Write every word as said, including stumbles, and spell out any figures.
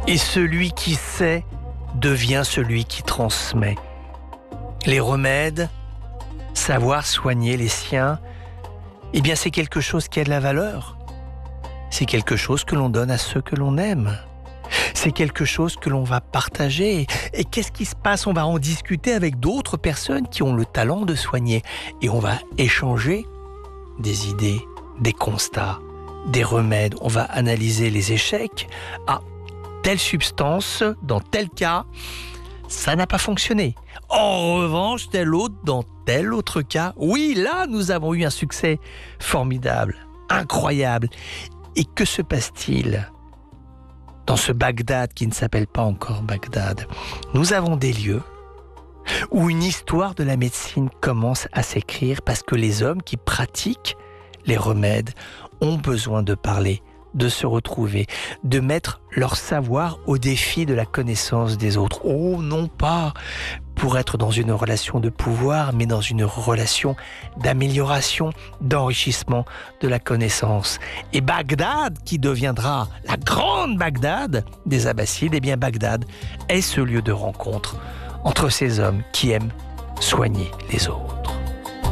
Et celui qui sait devient celui qui transmet. Les remèdes, savoir soigner les siens, eh bien c'est quelque chose qui a de la valeur. C'est quelque chose que l'on donne à ceux que l'on aime. C'est quelque chose que l'on va partager. Et qu'est-ce qui se passe? On va en discuter avec d'autres personnes qui ont le talent de soigner. Et on va échanger des idées, des constats, des remèdes. On va analyser les échecs. Ah, telle substance, dans tel cas, ça n'a pas fonctionné. En revanche, tel autre, dans tel autre cas, oui, là, nous avons eu un succès formidable, incroyable. Et que se passe-t-il dans ce Bagdad qui ne s'appelle pas encore Bagdad? Nous avons des lieux où une histoire de la médecine commence à s'écrire parce que les hommes qui pratiquent les remèdes ont besoin de parler, de se retrouver, de mettre leur savoir au défi de la connaissance des autres. Oh, non pas pour être dans une relation de pouvoir, mais dans une relation d'amélioration, d'enrichissement de la connaissance. Et Bagdad, qui deviendra la grande Bagdad des Abbassides, eh bien Bagdad est ce lieu de rencontre entre ces hommes qui aiment soigner les autres.